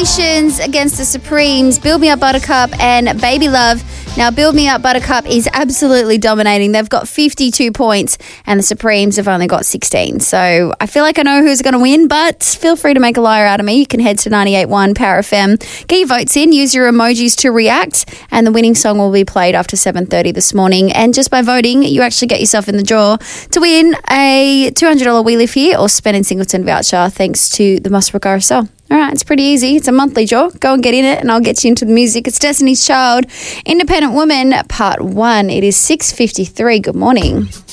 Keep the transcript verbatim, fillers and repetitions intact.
Temptations against the Supremes, Build Me Up Buttercup and Baby Love. Now, Build Me Up Buttercup is absolutely dominating. They've got fifty-two points and the Supremes have only got sixteen. So I feel like I know who's going to win, but feel free to make a liar out of me. You can head to ninety-eight point one Power F M. Get your votes in, use your emojis to react, and the winning song will be played after seven thirty this morning. And just by voting, you actually get yourself in the draw to win a two hundred dollars We Live Here or Spend in Singleton voucher thanks to the Musbrook R S L. All right, it's pretty easy. It's a monthly draw. Go and get in it and I'll get you into the music. It's Destiny's Child, Independent Woman, Part one. It is six fifty-three. Good morning.